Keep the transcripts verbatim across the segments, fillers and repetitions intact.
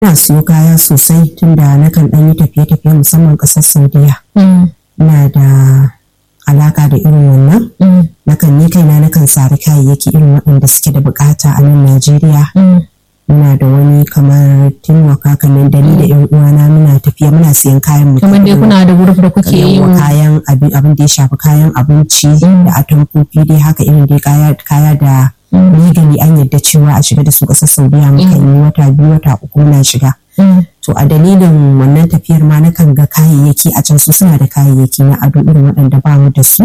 ina siyo kaya sosai tunda nakan ɗan yi tafiye-tafiye musamman ƙasar Saudiya. Ina da alaka da irin wannan. Nakan ni kaina nakan sari kayayyaki irin waɗanda suke da bukata a nan Najeriya. Muna da wani kamar tinwaka kamar da ni da yan uwana muna tafiya muna siyan kayan mu. Kamar dai kuna da group da kuke yi kayan abin da ya shafi kayan abinci da atamfofi dai haka irin dai kaya kaya da legally an yadda cewa a shiga da su ƙasar Saudiya muka yi wata biyu wata uku muna shiga. To a dalilin wannan tafiyar ma nakan ga kayayyaki a can su suna da kayayyaki na ado irin waɗanda ba mu da su.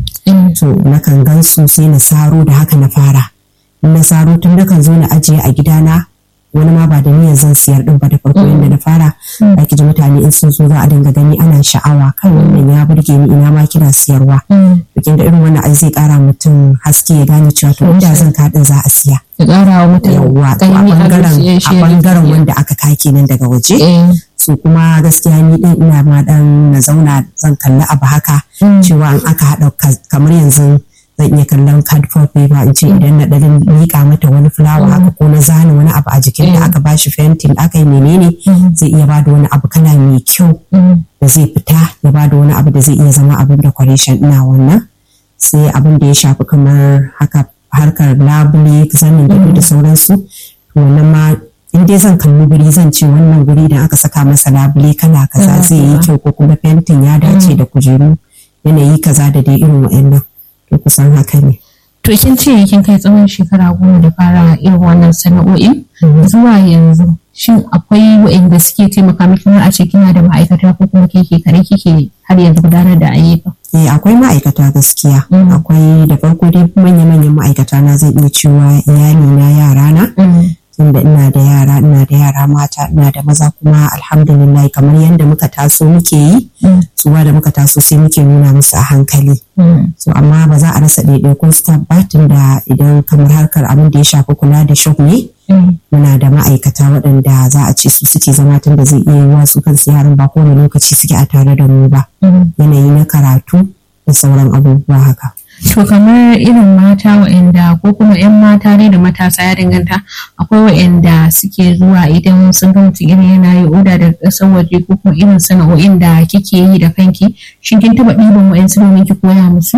To nakan gan su sai na saro da haka na fara. Na saro tun nakan zo na ajiye a gidana wani ma ba da niyyar zan siyar din ba da farko yadda na fara. Ake ji mutane in sun so za a dinga gani ana sha'awa kan wannan ya burge ni ina ma kina siyarwa. Bikin da irin wannan ai zai kara mutum haske ya gane cewa to inda zan kaɗin za a siya. Ya kara wa mutum yawa a bangaren a bangaren wanda aka kake nan daga waje. So kuma gaskiya ni din ina ma dan na zauna zan kalli abu haka cewa in aka haɗa kamar yanzu zan iya kallon cardboard paper in ce idan na ɗan miƙa mata wani fulawa haka ko na zana wani abu a jikin da aka bashi fentin aka yi menene zai iya bada wani abu kala mai kyau da zai fita ya bada wani abu da zai iya zama abin decoration ina wannan. Sai abin da ya shafi kamar haka harkar labule zanin gado da sauransu wannan ma in dai zan kalli guri zan ce wannan guri da aka saka masa labule kala kaza zai yi kyau ko kuma fentin ya dace da kujeru yanayi kaza da dai irin wa'annan. To kusan haka ne. To kin ce kin kai tsawon shekara goma da fara irin wannan sana'o'in zuwa yanzu shin akwai wa'anda suke taimaka miki a ce kina da ma'aikata ko kuma kike kare kike har yanzu gudanar da ayyuka? Eh akwai ma'aikata gaskiya. Akwai da farko dai manya-manyan ma'aikata na zan iya cewa iyali na yara na. Tunda ina da yara ina da yara mata ina da maza kuma alhamdulillah kamar yadda muka taso muke yi suwa da muka taso sai muke nuna musu a hankali. So amma ba za a rasa ɗaiɗaikun staff ba tunda idan kamar harkar abin da ya shafi kula da shop ne muna da ma'aikata waɗanda za a ce su suke zama tunda zai iya yiwuwa su kansu yaran ba kowane lokaci suke a tare da mu ba. Yanayi na karatu da sauran abubuwa haka. To kamar irin mata wa'anda ko kuma 'yan mata ne da matasa ya danganta akwai wa'anda suke zuwa idan sun ga mutum irin yana yi oda daga ƙasar waje ko kuma irin sana'o'in da kike yi da kanki shin kin taɓa ɗiban wa'ansu domin ki koya musu?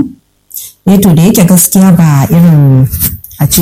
Eh to da yake gaskiya ba irin a ce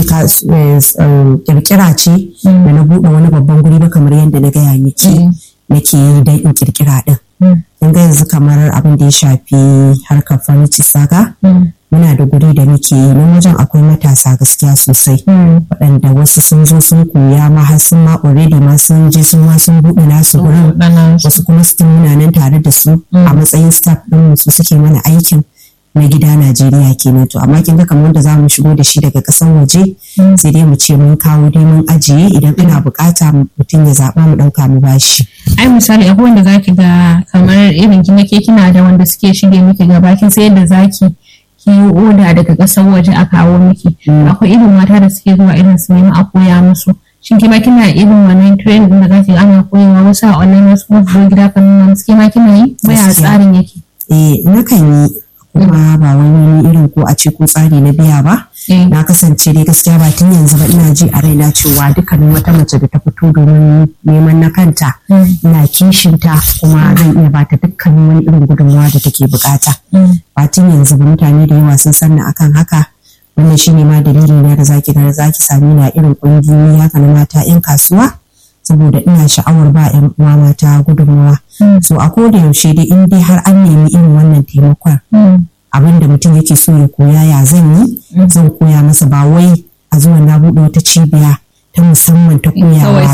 kirkira ce da na buɗe wani babban guri ba kamar yadda na gaya miki nake yi don in kirkira ɗin. In ga yanzu kamar abin da ya shafi harkar furniture saka muna da guri da muke yi nan wajen akwai matasa gaskiya sosai waɗanda wasu sun zo sun koya ma har sun ma already ma sun je sun ma sun buɗe nasu gurin wasu kuma su muna nan tare da su a matsayin staff ɗin su suke mana aikin na gida Najeriya kenan. To amma kin ga kamar wanda zamu shigo da shi daga ƙasar waje sai dai mu ce mun kawo dai mun ajiye idan ana bukata mutum ya zaɓa mu ɗauka mu bashi. Ai misali akwai wanda zaki ga kamar irin kin ke kina da wanda suke shige miki gaba kin sai yadda zaki ki yi oda daga ƙasar waje a kawo miki. Akwai irin mata da suke zuwa irin su nemi a koya musu. Shin kima kina irin wannan training din da zaki ana koyawa wasu a online wasu kuma su gida kan nuna musu kima kina yi? Baya tsarin yake. Eh nakan yi kuma ba wani irin ko a ce ko tsari na biya ba na kasance dai gaskiya ba tun yanzu ba ina ji a raina cewa dukkanin wata mace da ta fito domin neman na kanta ina kishinta kuma zan iya bata dukkanin wani irin gudunmawa da take bukata ba tun yanzu ba mutane da yawa sun sanna akan haka wannan shine ma dalili na da zaki ga zaki sami na irin kungiyoyi haka na mata yan kasuwa saboda ina sha'awar ba yan uwa mata gudunmawa. So a koda yaushe dai in dai har an nemi irin wannan taimakon abin da mutum yake so ya koya ya zan yi zan koya masa ba wai a zuwa na buɗe wata cibiya ta musamman ta koyawa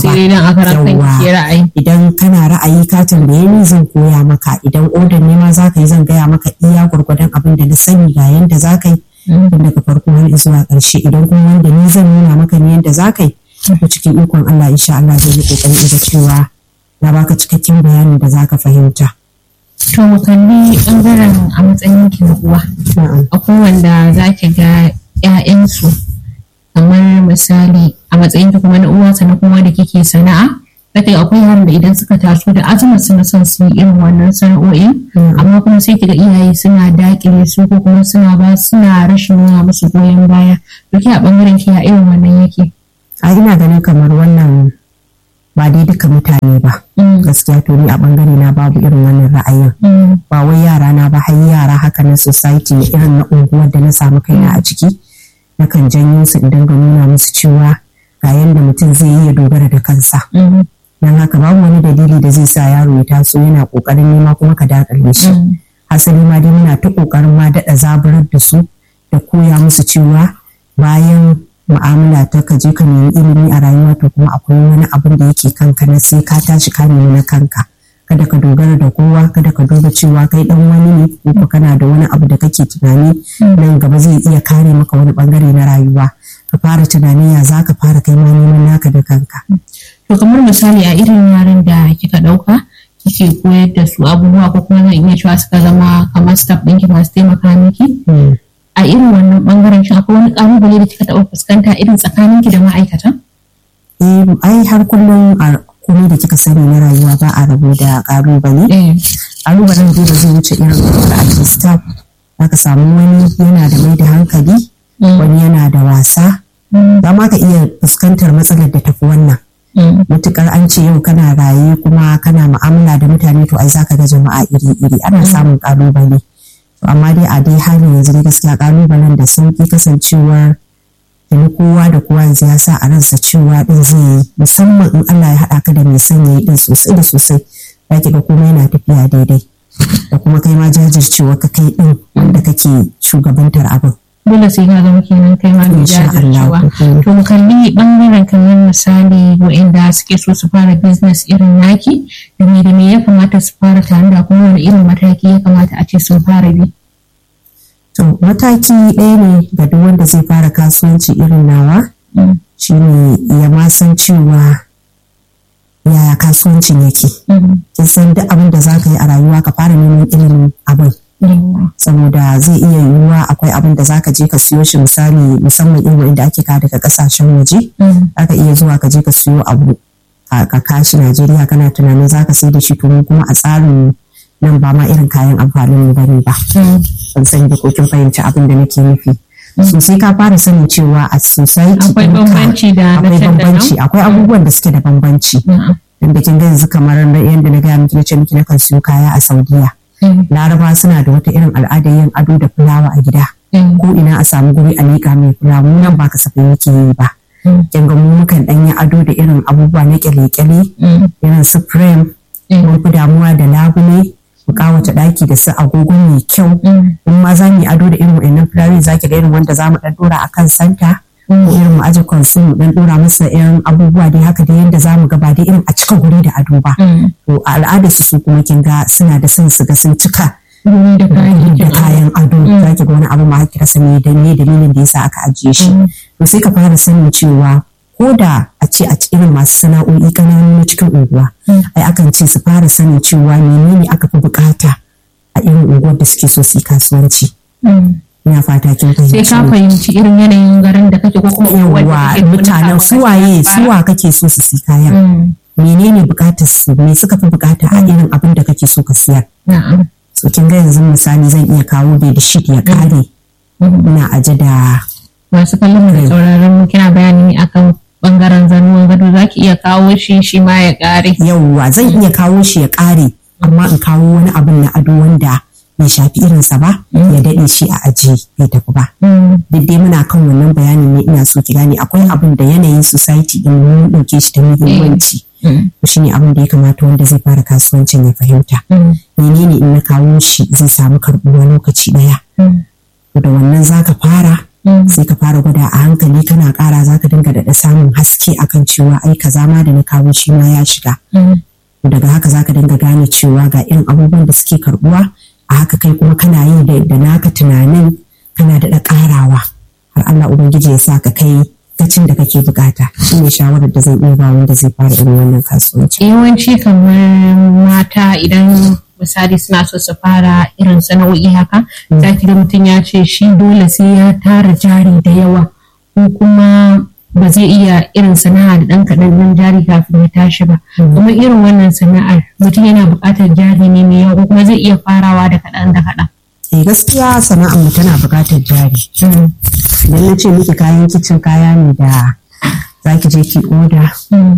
ba. Idan kana ra'ayi ka tambaye ni zan koya maka idan odan ne ma za ka yi zan gaya maka iya gwargwadon abin da na sani ga yanda za ka yi daga farko har zuwa ƙarshe idan kuma wanda ni zan nuna maka ne yanda za ka yi ko cikin ikon Allah insha Allah zai yi kokari da cewa na baka cikakken bayanin da zaka fahimta. To mu kalli bangaren a matsayin ki na uwa. Akwai wanda zaki ga ƴaƴansu kamar misali a matsayin ki kuma na uwa sannan kuma da kike sana'a. Zaki akwai yaran da idan suka taso da azumar su na son su yi irin wannan sana'o'in amma kuma sai kiga iyaye suna dakile su ko kuma suna ba suna rashin nuna musu goyon baya. Duk a bangaren ki ya irin wannan yake. A ina ganin kamar wannan ba dai duka mutane ba. Gaskiya to ni a bangare na babu irin wannan ra'ayin. Ba wai yara na ba, har yara haka na society na irin na unguwar da na samu kaina a ciki, nakan janyo su idan ga nuna musu cewa ga yanda mutum zai yi ya dogara da kansa. Dan haka babu wani dalili da zai sa yaro ya taso yana kokarin nema kuma ka dakale shi. Hasali ma dai muna ta kokarin ma daɗa zaburar da su da koya musu cewa bayan mu'amala ta ka je ka nemi ilimi a rayuwa, to kuma akwai wani abin da yake kanka na sai ka tashi ka nemi na kanka. Kada ka dogara da kowa, kada ka duba cewa kai dan wani ne ko kana da wani abu da kake tunani nan gaba zai iya kare maka wani bangare na rayuwa. Ka fara tunani ya za ka fara kai ma neman naka da kanka. To kamar misali a irin yaran da kika dauka kike koyar da su abubuwa, ko kuma zan iya cewa suka zama kamar staff ɗinki masu taimaka miki. A irin wannan bangaren shi akwai wani kalubale da kika taɓa fuskanta irin tsakaninki da ma'aikatan? Eh, ai har kullum a komai da kika sani na rayuwa ba a rabu da kalubale. Kalubalen da zai wuce irin kamar a staff, zaka samu wani yana da mai da hankali, wani yana da wasa. Za ma ka iya fuskantar matsalar da tafi wannan. Matukar an ce yau kana raye kuma kana mu'amala da mutane, to ai zaka ga jama'a iri-iri, ana samun kalubale. Amma dai a dai halin yanzu dai gaskiya kalubalen da sauki, kasancewar da kowa da kowa yanzu ya sa a ransa cewa din zai yi, musamman in Allah ya haɗa ka da mai sanya din sosai da sosai, za ki ga komai yana tafiya daidai. Da kuma kai ma jajircewa ka kai din wanda kake shugabantar abin. Dole sai ka zama kenan kai ma mai jajircewa. To mu kalli bangaren kamar misali waɗanda suke so su fara business irin naki, da me da me ya kamata su fara tare da kuma wani irin mataki ya kamata a ce sun fara bi? To mataki ɗaya ne ga duk wanda zai fara kasuwanci irin nawa, shine ya ma san cewa yaya kasuwancin yake. Kin san duk abin da za ka yi a rayuwa ka fara neman ilimin abin. Saboda zai iya yiwuwa akwai abin da zaka je ka siyo shi, misali musamman irin wanda ake ka daga kasashen waje, zaka iya zuwa ka je ka siyo abu ka kashi Najeriya, kana tunanin zaka sai da shi, to kuma a tsarin nan ba ma irin kayan amfanin mu bane ba. Ban sani da ko kin fahimci abin da nake nufi. So sai ka fara sanin cewa a society akwai bambanci da akwai bambanci, akwai abubuwan da suke da bambanci. Dan da kin ga yanzu kamar yanda na ga miki, na ce miki na kan siyo kaya a Saudiya. Laraba suna da wata irin al'adar yin ado da fulawa a gida. Ko ina a samu guri a liƙa mai fulawa, mu nan ba kasafin yake yi ba. Kin ga mu mukan dan yi ado da irin abubuwa na kyale-kyale, irin su frame, mun fi damuwa da labule, mu kawata ɗaki da su agogo mai kyau. In ma za mu yi ado da irin wa'annan fulawa, za ki ga irin wanda za mu ɗan ɗora a kan santa, ko irin mu aje consul mu ɗan ɗora masa irin abubuwa dai haka da yadda za mu ga ba dai irin a cika guri da ado ba. To a al'adarsu su kuma kin ga suna da son su ga sun cika da kayan ado. Za ki ga wani abu ma haki rasa ne da ne dalilin da yasa aka ajiye shi. To sai ka fara sanin cewa ko da a ce a irin masu sana'o'i ƙananu na cikin unguwa, ai akan ce su fara sanin cewa menene aka fi bukata a irin unguwar da suke so su yi kasuwanci. Ina fata kin fahimci. Sai ka fahimci irin yanayin garin da kake, ko kuma yawa mutanen suwaye suwa kake so su si kayan. Menene bukatar su, me suka fi bukata a irin abin da kake so ka siyar. So kin ga yanzu misali zan iya kawo bai da shit ya kare, ina aje da masu kallon mu da sauraron mu, kina bayani akan bangaren zanuwan gado, zaki iya kawo shi shi ma ya kare. Yawwa zan iya kawo shi ya kare, amma in kawo wani abin na ado wanda bai shafi irinsa ba, ya daɗe shi a ajiye bai tafi ba. Duk dai muna kan wannan bayanin ne, ina so ki gane akwai abin da yanayin society din mun ɗauke shi da muhimmanci. Shi ne abin da ya kamata wanda zai fara kasuwancin ya fahimta. Menene in na kawo shi zai samu karɓuwa lokaci ɗaya. Da wannan za ka fara, sai ka fara gwada a hankali kana ƙara, za ka dinga daɗa samun haske akan cewa ai kaza ma da na kawo shi ma ya shiga. Daga haka za ka dinga gane cewa ga irin abubuwan da suke karɓuwa, a haka kai kuma kana yi da naka tunanin kana daɗa ƙarawa har Allah Ubangiji ya sa ka kai gacin da kake bukata. Shi ne shawarar da zan iya ba wanda zai fara irin wannan kasuwanci. Yawanci kamar mata idan misali suna so su fara irin sana'o'i haka, za ki ga mutum ya ce shi dole sai ya tara jari da yawa, ko kuma ba zai iya irin sana'a da ɗan kaɗan ɗan jari kafin ya tashi ba. Kuma irin wannan sana'ar mutum yana buƙatar jari ne mai yawa, ko kuma zai iya farawa da kaɗan da kaɗan. Eh gaskiya sana'ar mu tana buƙatar jari. Idan na ce miki kayan kicin kaya ne da za ki je ki oda,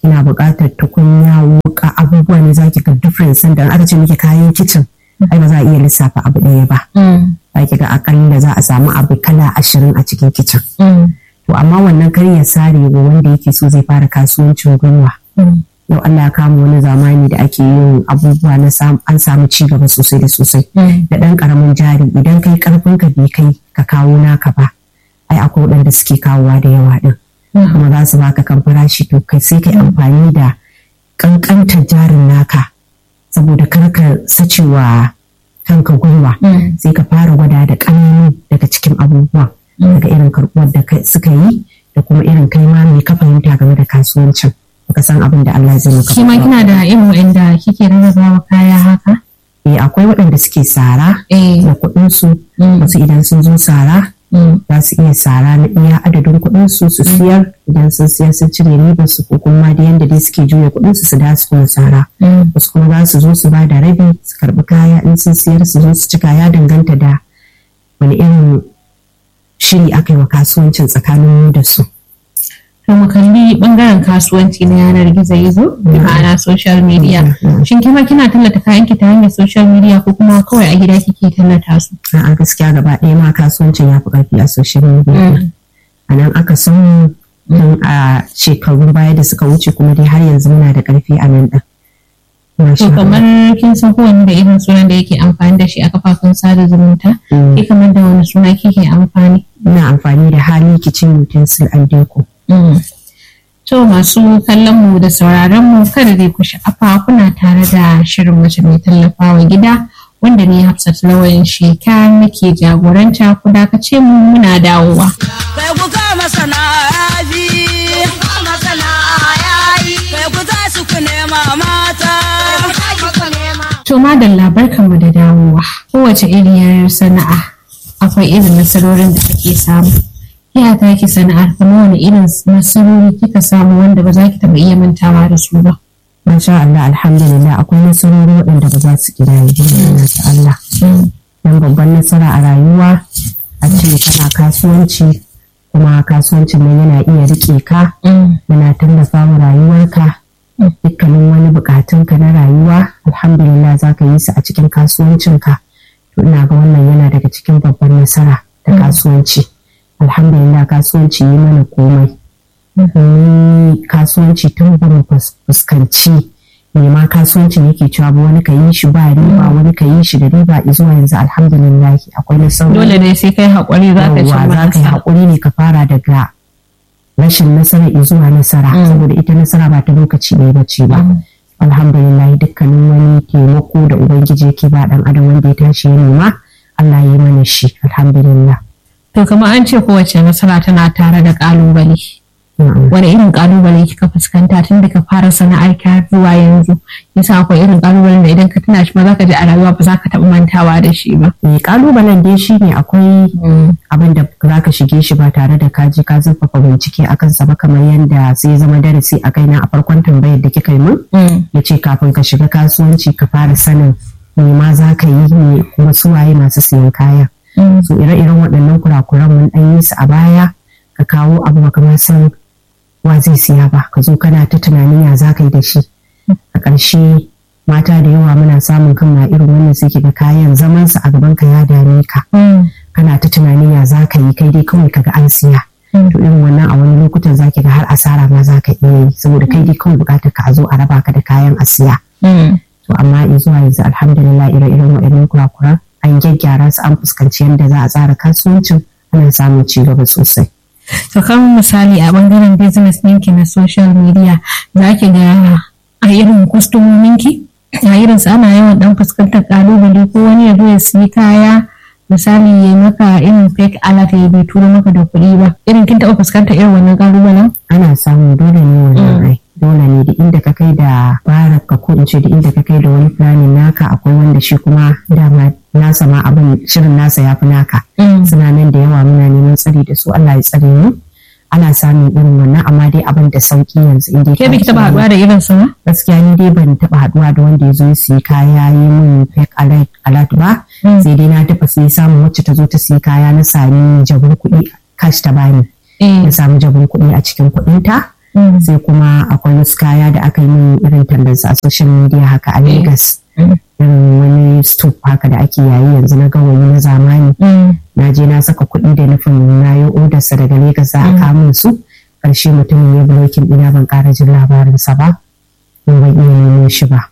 kina buƙatar tukunya, wuka, abubuwa ne zaki ga different sanda aka ce miki kayan kicin ai ba za a iya lissafa abu ɗaya ba. Zaki ga akalla za a samu abu kala ashirin a cikin kicin. To amma wannan kar ya sare ga wanda yake so zai fara kasuwancin gwiwa. Yau Allah ya kama wani zamani da ake yin abubuwa na an samu ci gaba sosai da sosai. Da ɗan ƙaramin jari idan kai ƙarfin ka bai kai ka kawo naka ba. Ai akwai waɗanda suke kawowa da yawa ɗin. Kuma za su baka kan farashi to kai sai kai amfani da ƙanƙantar jarin naka saboda kar ka sacewa kanka gwiwa. Sai ka fara gwada da ƙananu daga cikin abubuwan. Daga irin karɓuwar da suka yi da kuma irin kai ma mai ka fahimta game da kasuwancin. Ka san abin da Allah zai maka. Shi ma kina da irin waɗanda kike rarrabawa kaya haka? Eh akwai waɗanda suke sara da kuɗin su. Wasu idan sun zo sara za su iya sara na iya adadin kuɗin su su siyar, idan sun siyar sun cire ribar su ko kuma da yanda dai suke juya kuɗin su su da su kuma sara. Wasu kuma za su zo su ba da rabi su karɓi kaya, in sun siyar su zo su cika, ya danganta da wani irin shiri aka yi wa kasuwancin tsakanin da su. To mu kalli bangaren kasuwanci na yanar gizo gizo ma'ana social media. Shin kima kina tallata kayan ki ta hanyar social media ko kuma kawai a gida kike tallata su? A'a gaskiya gaba ɗaya ma kasuwancin ya fi ƙarfi a social media. A nan aka san tun a shekarun baya da suka wuce kuma dai har yanzu muna da ƙarfi a nan ɗin. To kamar kin san kowanne da irin sunan da yake amfani da shi a kafafen sada zumunta, ke kamar da wani suna kike amfani? Ina amfani da Hali Kitchen Utensil and Deco. To masu kallon mu da sauraron mu kada dai ku sha'afa kuna tare da shirin mace mai tallafawa gida wanda ne Hafsat Lawan Sheka nake jagoranta, ku dakace mu muna dawowa. Kai ku kama sana'a bi, kama sana'a yayi, kai ku tashi ku nema mata. To madalla barkanmu da dawowa. Kowace iriyar sana'a akwai irin nasarorin da ake samu. Ya ta ki sana'ar kuma wani irin nasarori kika samu wanda ba za ki taɓa iya mantawa da su ba? Masha Allah, alhamdulillah akwai nasarori waɗanda ba za su kira yi ta Allah. Dan babban nasara a rayuwa a ce kana kasuwanci kuma kasuwancin nan yana iya riƙe ka, yana tallafa wa rayuwarka. Dukkanin wani buƙatunka na rayuwa alhamdulillah za ka yi su a cikin kasuwancinka. To ina ga wannan yana daga cikin babban nasara ta kasuwanci. Alhamdulillah kasuwanci yi mana komai. Kasuwanci tun ba mu fuskanci me ma kasuwancin yake cewa ba, wani ka yi shi ba riba, wani ka yi shi da riba, zuwa yanzu alhamdulillah akwai nasarori. Dole dai sai kai haƙuri za ka ci nasara. Za ka yi haƙuri ne ka fara daga rashin nasara zuwa nasara, saboda ita nasara ba ta lokaci ɗaya ba ce ba. Alhamdulillah dukkanin wani taimako da Ubangiji yake ba ɗan adam wanda ya tashi ya nema Allah ya yi mana shi alhamdulillah. To kamar an ce kowace nasara tana tare da ƙalubale. Wani irin ƙalubale kika fuskanta tun da ka fara sana'ar ka zuwa yanzu? Yasa akwai irin ƙalubalen da idan ka tuna shi ba za ka ji a rayuwa ba za ka taɓa mantawa da shi ba. Ƙalubalen dai shi ne akwai abin da za ka shige shi ba tare da ka je ka zurfafa bincike a kansa ba, kamar yadda sai zama darasi a kaina a farkon tambayar da kika yi min. Ya ce kafin ka shiga kasuwanci ka fara sanin me ma za ka yi ne kuma su waye masu siyan kaya. So ire-iren waɗannan kurakuran mun ɗan yi su a baya, ka kawo abu ba kamar san wa zai siya ba, ka zo kana ta tunanin ya za ka yi da shi. A ƙarshe mata da yawa muna samun kan ma irin wannan sai ga kayan zaman su a gaban ka ya dame ka. Kana ta tunanin ya za ka yi, kai dai kawai kaga an siya. To irin wannan a wani lokutan za ki ga har asara ma za ka iya yi, saboda kai dai kawai buƙatar ka a zo a raba ka da kayan a siya. To amma zuwa yanzu alhamdulillah ire-iren waɗannan kurakuran an gyaggyara su, an fuskanci yadda za a tsara kasuwancin, ana samun ci gaba sosai. To kan misali a bangaren business ɗinki na social media za ki ga a irin kwastomominki a irin su ana yawan ɗan fuskantar ƙalubale ko wani ya zo ya siyi kaya misali ya maka irin fake alert ya bai turo maka da kuɗi ba, irin kin taɓa fuskantar irin wannan ƙalubalen? Ana samu, dole ne wannan ai. Dole ne da inda ka kai da baraka ko in ce da inda ka kai da wani planning naka akwai wanda shi kuma dama nasa ma abin shirin nasa ya fi naka. Suna nan da yawa muna neman tsari da su, Allah ya tsare mu. Ana samun irin wannan amma dai abin da sauki yanzu inda ke biki taba haduwa da irin su ba? Gaskiya ni dai ban taba haduwa da wanda ya zo ya siya kaya yi min fake alert alert ba. Sai dai na taɓa sai samun wacce ta zo ta siya kaya na sami jabin kuɗi cash ta bani. Na samu jabin kuɗi a cikin kuɗinta. sai kuma akwai wasu kaya da aka yi min irin tallansa a social media haka a Lagos. Irin wani stove haka da ake yayi yanzu na gawayi na zamani. Na je na saka kuɗi da nufin na yi odarsa daga Lagos za a kamun su. Ƙarshe mutumin ya blocking ɗina ban ƙara jin labarinsa ba. Ban iya neman shi ba.